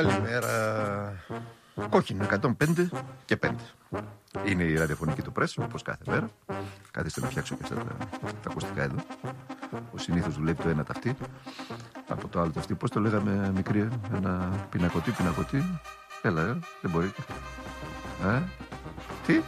Καλημέρα. Κόκκινο 105 και 5. Είναι η ραδιοφωνική του Πρέσου, όπως κάθε μέρα. Κάθεστε να φτιάξω και αυτά τα ακουστικά εδώ. Ο συνήθως δουλεύει το ένα ταυτί. Από το άλλο ταυτί, πώς το λέγαμε μικρή, ένα πινακωτή. Έλα, δεν μπορείτε. Τι?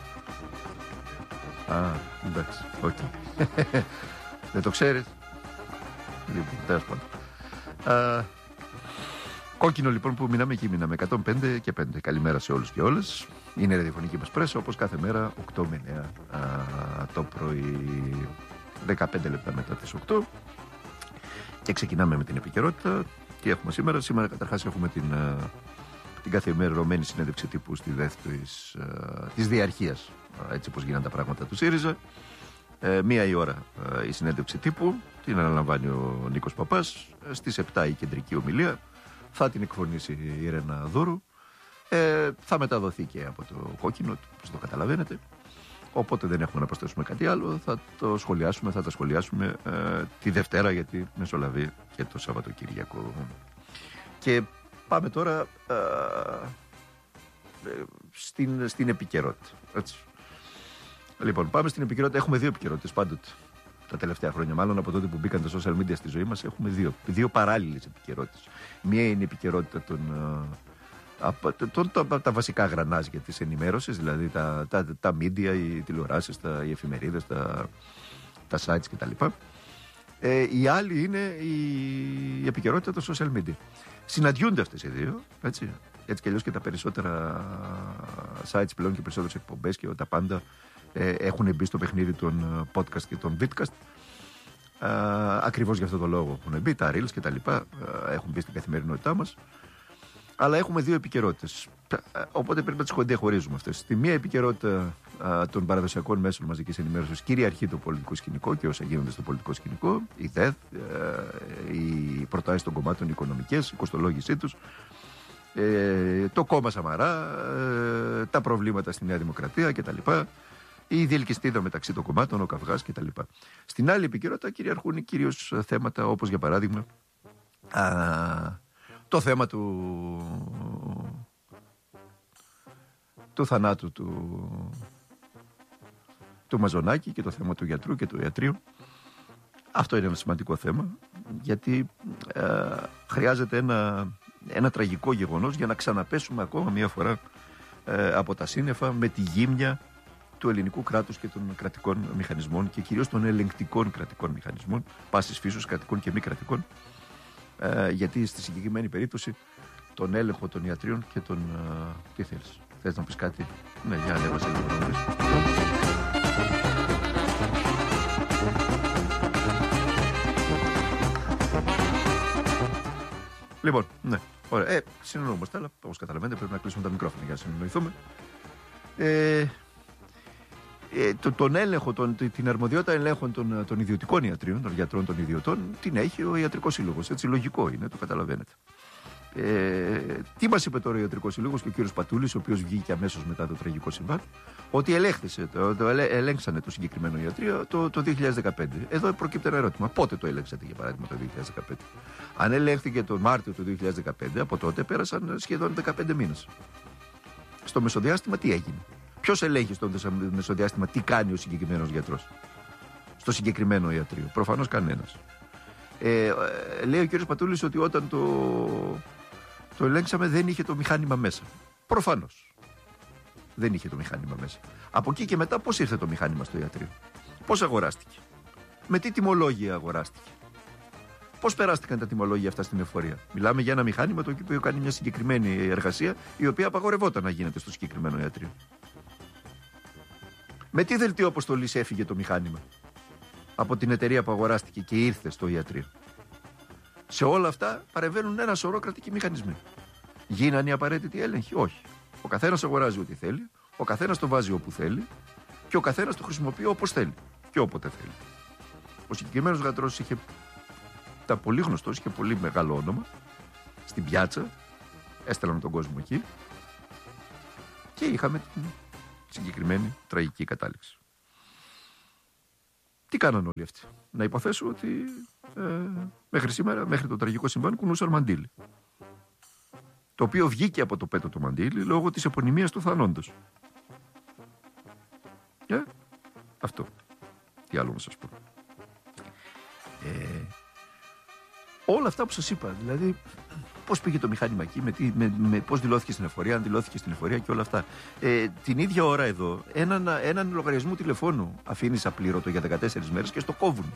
Εντάξει, όχι. Δεν το ξέρεις? Λοιπόν, τέλος πάντων. Κόκκινο λοιπόν που μείναμε 105 και 5. Καλημέρα σε όλους και όλες. Είναι η ραδιοφωνική μας Πρέσο, όπως κάθε μέρα 8 με 9 το πρωί, 15 λεπτά μετά τις 8. Και ξεκινάμε με την επικαιρότητα. Τι έχουμε σήμερα? Σήμερα καταρχάς έχουμε την καθημερωμένη συνέντευξη τύπου στη ΔΕΘ της διαρχίας, έτσι όπως γίνανε τα πράγματα του ΣΥΡΙΖΑ. 1 η ώρα η συνέντευξη τύπου, την αναλαμβάνει ο Νίκος Παπάς. Στις 7 η κεντρική ομιλία, θα την εκφωνήσει η Ιρένα Δούρου. Θα μεταδοθεί και από το Κόκκινο, όπως το καταλαβαίνετε. Οπότε δεν έχουμε να προσθέσουμε κάτι άλλο. Θα τα σχολιάσουμε τη Δευτέρα, γιατί μεσολαβεί και το Σαββατοκύριακο. Και πάμε τώρα στην επικαιρότητα. Έτσι. Λοιπόν, πάμε στην επικαιρότητα. Έχουμε 2 επικαιρότητες πάντοτε. Τα τελευταία χρόνια, μάλλον από τότε που μπήκαν τα social media στη ζωή μας, έχουμε δύο παράλληλες επικαιρότητες. Μία είναι η επικαιρότητα τα βασικά γρανάζια της ενημέρωσης, δηλαδή τα media, οι τηλεοράσεις, οι εφημερίδες, τα sites κτλ. Η άλλη είναι η επικαιρότητα των social media. Συναντιούνται αυτές οι δύο, έτσι κι αλλιώς, και τα περισσότερα sites πλέον και περισσότερες εκπομπές και τα πάντα έχουν μπει στο παιχνίδι των podcast και των vidcast. Ακριβώς για αυτό το λόγο έχουν μπει τα reels και τα λοιπά, έχουν μπει στην καθημερινότητά μας. Αλλά έχουμε 2 επικαιρότητες, οπότε πρέπει να τις διαχωρίζουμε αυτές. Στη μία επικαιρότητα των παραδοσιακών μέσων μαζικής ενημέρωσης κυριαρχεί το πολιτικό σκηνικό και όσα γίνονται στο πολιτικό σκηνικό, η ΔΕΘ, οι προτάσεις των κομμάτων οικονομικές, η κοστολόγησή τους, το κόμμα Σαμαρά, τα προβλήματα στη Νέα Δημοκρατία κτλ. Η διελκυστίδα μεταξύ των κομμάτων, ο καυγάς κτλ. Στην άλλη επικαιρότητα κυριαρχούν κυρίως θέματα όπως, για παράδειγμα, το θέμα του θανάτου του Μαζονάκη και το θέμα του γιατρού και του ιατρίου. Αυτό είναι ένα σημαντικό θέμα, γιατί χρειάζεται ένα τραγικό γεγονός για να ξαναπέσουμε ακόμα μία φορά από τα σύννεφα με τη γύμνια του ελληνικού κράτους και των κρατικών μηχανισμών, και κυρίως των ελεγκτικών κρατικών μηχανισμών, πάσης φύσεως, κρατικών και μη κρατικών, γιατί στη συγκεκριμένη περίπτωση τον έλεγχο των ιατρίων και των... τι θέλεις? Θες να πεις κάτι? Ναι, για ανέβασε λίγο να μιλήσω. Λοιπόν, ναι, ωραία. Συνεννοούμαστε, αλλά όπως καταλαβαίνετε πρέπει να κλείσουμε τα μικρόφωνα για να συνεννοηθούμε. Τον έλεγχο, την αρμοδιότητα ελέγχων των ιδιωτικών ιατρίων, των γιατρών των ιδιωτών, την έχει ο Ιατρικός Σύλλογος. Έτσι, λογικό είναι, το καταλαβαίνετε. Τι μας είπε τώρα ο Ιατρικός Σύλλογος και ο κύριος Πατούλης, ο οποίος βγήκε αμέσως μετά το τραγικό συμβάν, ότι ελέγξανε το συγκεκριμένο ιατρείο το 2015. Εδώ προκύπτει ένα ερώτημα. Πότε το ελέγξατε, για παράδειγμα, το 2015? Αν ελέγχθηκε τον Μάρτιο του 2015, από τότε πέρασαν σχεδόν 15 μήνες. Στο μεσοδιάστημα τι έγινε? Ποιος ελέγχει στο μεσοδιάστημα τι κάνει ο συγκεκριμένος γιατρός στο συγκεκριμένο ιατρείο? Προφανώς κανένας. Λέει ο κύριος Πατούλης ότι όταν το ελέγξαμε δεν είχε το μηχάνημα μέσα. Προφανώς δεν είχε το μηχάνημα μέσα. Από εκεί και μετά πώς ήρθε το μηχάνημα στο ιατρείο? Πώς αγοράστηκε? Με τι τιμολόγια αγοράστηκε? Πώς περάστηκαν τα τιμολόγια αυτά στην εφορία? Μιλάμε για ένα μηχάνημα το οποίο κάνει μια συγκεκριμένη εργασία, η οποία απαγορευόταν να γίνεται στο συγκεκριμένο ιατρείο. Με τι δελτίο αποστολής έφυγε το μηχάνημα από την εταιρεία που αγοράστηκε και ήρθε στο ιατρείο? Σε όλα αυτά παρεμβαίνουν ένα σωρό κρατικοί μηχανισμοί. Γίνανε οι απαραίτητοι έλεγχοι? Όχι. Ο καθένας αγοράζει ό,τι θέλει, ο καθένας το βάζει όπου θέλει και ο καθένας το χρησιμοποιεί όπως θέλει και όποτε θέλει. Ο συγκεκριμένος γιατρός ήταν πολύ γνωστός, είχε πολύ μεγάλο όνομα στην πιάτσα, έστελναν τον κόσμο εκεί και είχαμε την συγκεκριμένη τραγική κατάληξη. Τι κάνανε όλοι αυτοί? Να υποθέσω ότι μέχρι σήμερα, μέχρι το τραγικό συμβάν, κουνούσαν μαντίλι. το οποίο βγήκε από το πέτο του μαντίλι λόγω της επωνυμίας του θανόντος. Αυτό. Τι άλλο να σας πω. Όλα αυτά που σας είπα, δηλαδή πώς πήγε το μηχάνημα εκεί, πώς δηλώθηκε στην εφορία, αν δηλώθηκε στην εφορία και όλα αυτά. Την ίδια ώρα εδώ, έναν λογαριασμό τηλεφώνου αφήνεις απλήρωτο για 14 μέρες και στο κόβουν.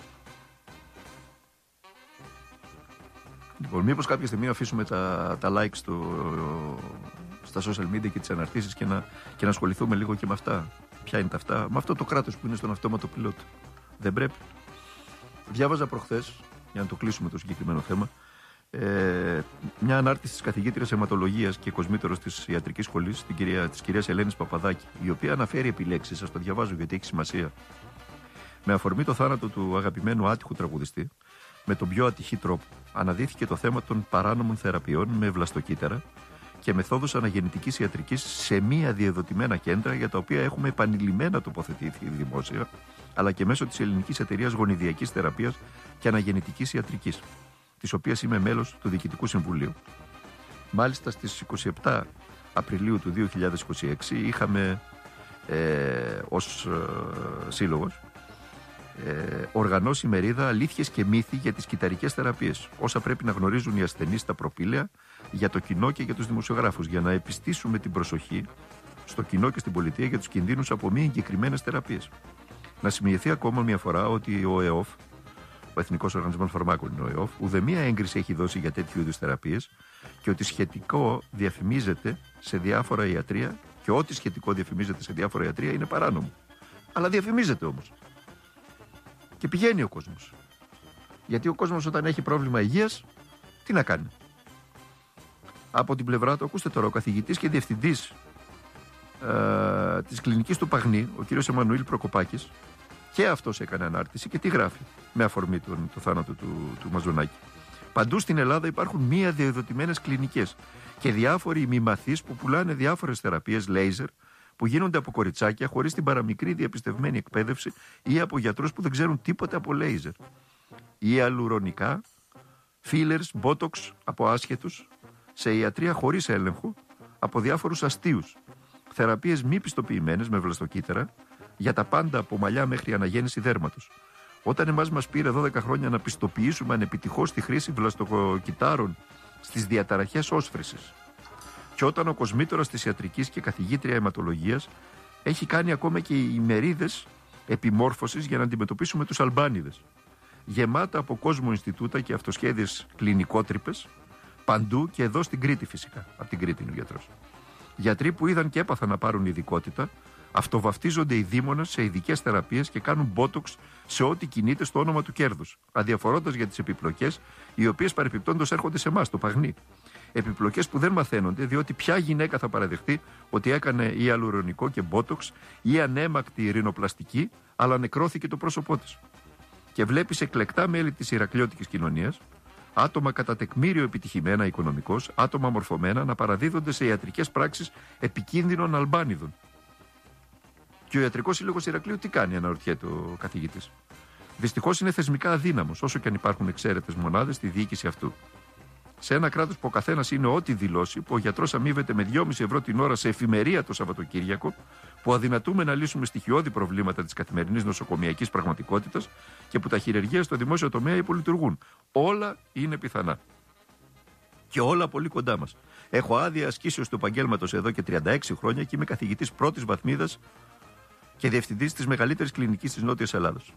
Λοιπόν, μήπως κάποια στιγμή αφήσουμε τα likes στα social media και τις αναρτήσεις και να ασχοληθούμε λίγο και με αυτά. Ποια είναι τα αυτά, με αυτό το κράτος που είναι στον αυτόματο πιλότο. Δεν πρέπει. Διάβαζα προχθές, για να το κλείσουμε το συγκεκριμένο θέμα, μια ανάρτηση της καθηγήτριας αιματολογίας και κοσμήτωρος της ιατρικής σχολής, της κυρίας Ελένης Παπαδάκη, η οποία αναφέρει επιλέξεις, σας το διαβάζω γιατί έχει σημασία. Με αφορμή το θάνατο του αγαπημένου άτυχου τραγουδιστή, με τον πιο ατυχή τρόπο, αναδύθηκε το θέμα των παράνομων θεραπείων με βλαστοκύτταρα και μεθόδους αναγεννητικής ιατρικής σε μη αδειοδοτημένα κέντρα, για τα οποία έχουμε επανειλημμένα τοποθετηθεί δημόσια, αλλά και μέσω της Ελληνικής Εταιρείας Γονιδιακής Θεραπείας και Αναγεννητικής Ιατρικής, της οποίας είμαι μέλος του Διοικητικού Συμβουλίου. Μάλιστα στις 27 Απριλίου του 2026 είχαμε ως σύλλογος οργανώσει μερίδα αλήθειες και μύθοι για τις κυταρικές θεραπείες, όσα πρέπει να γνωρίζουν οι ασθενείς στα προπήλαια, για το κοινό και για τους δημοσιογράφους, για να επιστήσουμε την προσοχή στο κοινό και στην πολιτεία για τους κινδύνους από μη εγκεκριμένες θεραπείες. Να σημειωθεί ακόμα μια φορά ότι ο ΕΟΦ, ο Εθνικός Οργανισμός Φαρμάκων είναι ο ΕΟΦ, ουδέμια έγκριση έχει δώσει για τέτοιου είδους θεραπείες και ότι σχετικό διαφημίζεται σε διάφορα ιατρεία και ό,τι σχετικό διαφημίζεται σε διάφορα ιατρεία είναι παράνομο. Αλλά διαφημίζεται όμως. Και πηγαίνει ο κόσμος. Γιατί ο κόσμος όταν έχει πρόβλημα υγείας, τι να κάνει. Από την πλευρά του, ακούστε τώρα, ο καθηγητής και διευθυντής της κλινικής του Παγνή, ο κύριος Εμμανουήλ Προκοπάκης, και αυτός έκανε ανάρτηση και τι γράφει με αφορμή το θάνατο του Μαζονάκη. Παντού στην Ελλάδα υπάρχουν μη αδειοδοτημένες κλινικές και διάφοροι ημιμαθείς που πουλάνε διάφορες θεραπείες λέιζερ που γίνονται από κοριτσάκια χωρίς την παραμικρή διαπιστευμένη εκπαίδευση ή από γιατρούς που δεν ξέρουν τίποτα από λέιζερ. Ή αλουρονικά, φίλερς, μπότοξ από άσχετους, σε ιατρία χωρίς έλεγχο, από διάφορους αστείους. Θεραπείες μη πιστοποιημένες με βλαστοκύτταρα για τα πάντα από μαλλιά μέχρι αναγέννηση δέρματος. Όταν εμάς μας πήρε 12 χρόνια να πιστοποιήσουμε ανεπιτυχώς τη χρήση βλαστοκυττάρων στις διαταραχές όσφρησης. Και όταν ο κοσμήτωρας της ιατρικής και καθηγήτρια αιματολογίας έχει κάνει ακόμα και ημερίδες επιμόρφωσης για να αντιμετωπίσουμε τους Αλμπάνιδες. Γεμάτα από κόσμο Ινστιτούτα και αυτοσχέδιες κλινικότρυπες, παντού και εδώ στην Κρήτη φυσικά. Από την Κρήτη είναι ο γιατρός. Γιατροί που είδαν και έπαθαν να πάρουν ειδικότητα, αυτοβαφτίζονται οι δήμονες σε ειδικές θεραπείες και κάνουν μπότοξ σε ό,τι κινείται στο όνομα του κέρδους, αδιαφορώντας για τις επιπλοκές, οι οποίες παρεπιπτόντως έρχονται σε εμάς, το Παγνί. Επιπλοκές που δεν μαθαίνονται, διότι ποια γυναίκα θα παραδεχτεί ότι έκανε ή αλουρονικό και μπότοξ ή ανέμακτη ρινοπλαστική, αλλά νεκρώθηκε το πρόσωπό της. Και βλέπεις εκλεκτά μέλη της Ηρακλειώτικης κοινωνίας, άτομα κατά τεκμήριο επιτυχημένα οικονομικώς, άτομα μορφωμένα να παραδίδονται σε ιατρικές πράξεις επικίνδυνων Αλμπάνιδων. Και ο Ιατρικός Σύλλογος Ηρακλείου τι κάνει, αναρωτιέται ο καθηγητής. Δυστυχώς είναι θεσμικά αδύναμος, όσο και αν υπάρχουν εξαίρετες μονάδες στη διοίκηση αυτού. Σε ένα κράτος που ο καθένας είναι ό,τι δηλώσει, που ο γιατρός αμείβεται με 2,5 ευρώ την ώρα σε εφημερία το Σαββατοκύριακο, που αδυνατούμε να λύσουμε στοιχειώδη προβλήματα της καθημερινής νοσοκομιακής πραγματικότητας και που τα χειρουργεία στο δημόσιο τομέα υπολειτουργούν. Όλα είναι πιθανά. Και όλα πολύ κοντά μας. Έχω άδεια ασκήσεως του επαγγέλματος εδώ και 36 χρόνια και είμαι καθηγητής πρώτης βαθμίδας και διευθυντής της μεγαλύτερης κλινικής της Νότιας Ελλάδος.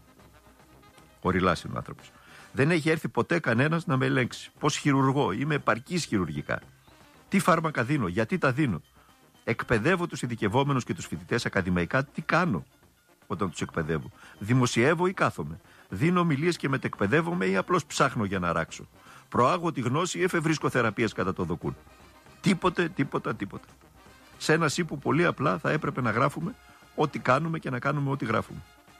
Οριλάς είναι ο άνθρωπος. Δεν έχει έρθει ποτέ κανένας να με ελέγξει. Πώς χειρουργώ, είμαι επαρκής χειρουργικά. Τι φάρμακα δίνω, γιατί τα δίνω. Εκπαιδεύω τους ειδικευόμενους και τους φοιτητές ακαδημαϊκά, τι κάνω όταν τους εκπαιδεύω. Δημοσιεύω ή κάθομαι. Δίνω ομιλίες και μετεκπαιδεύομαι ή απλώς ψάχνω για να ράξω. Προάγω τη γνώση ή εφευρίσκω θεραπείες κατά το δοκούν. Τίποτα. Σε ένα ΣΥ που πολύ απλά θα έπρεπε να γράφουμε ό,τι κάνουμε και να κάνουμε ό,τι γράφουμε.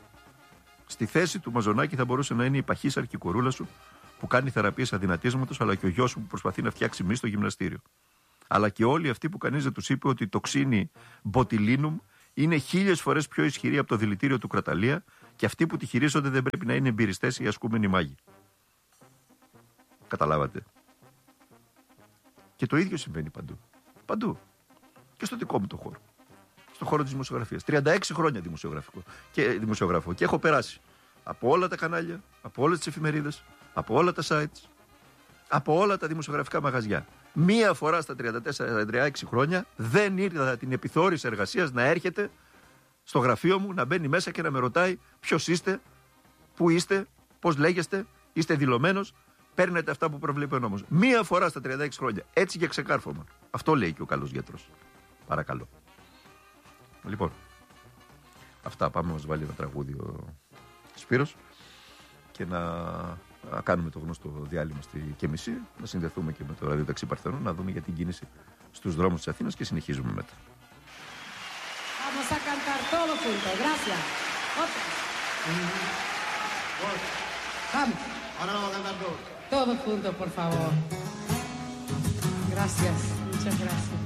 Στη θέση του Μαζονάκη θα μπορούσε να είναι η παχύσαρκη κορούλα σου που κάνει θεραπείες αδυνατίσματος, αλλά και ο γιος σου που προσπαθεί να φτιάξει μυ στο γυμναστήριο. Αλλά και όλοι αυτοί που κανείς δεν τους είπε ότι το ξύνι μποτιλίνουμ είναι 1000 φορές πιο ισχυρή από το δηλητήριο του Κραταλία και αυτοί που τη χειρίζονται δεν πρέπει να είναι εμπειριστές ή ασκούμενοι μάγοι. Καταλάβατε. Και το ίδιο συμβαίνει παντού. Παντού. Και στο δικό μου το χώρο. Στο χώρο της δημοσιογραφίας. 36 χρόνια δημοσιογράφο. Και έχω περάσει από όλα τα κανάλια, από όλες τις εφημερίδες, από όλα τα sites, από όλα τα δημοσιογραφικά μαγαζιά. Μία φορά στα 34-36 χρόνια δεν είδα την επιθεώρηση εργασίας να έρχεται στο γραφείο μου, να μπαίνει μέσα και να με ρωτάει ποιος είστε, πού είστε, πώς λέγεστε, είστε δηλωμένος, παίρνετε αυτά που προβλέπει ο νόμος. Μία φορά στα 36 χρόνια. Έτσι και ξεκάρφωμα. Αυτό λέει και ο καλός γιατρός. Παρακαλώ. Λοιπόν, αυτά, πάμε να μας βάλει ένα τραγούδι ο Σπύρος και να κάνουμε το γνωστό διάλειμμα στη Κεμισή, να συνδεθούμε και με το ραδιοταξί Παρθενών, να δούμε για την κίνηση στους δρόμους της Αθήνας και συνεχίζουμε μετά. Vamos a cantar todo junto, gracias. Vamos. Ahora vamos a cantar todos. Todos juntos, por favor. Gracias, muchas gracias.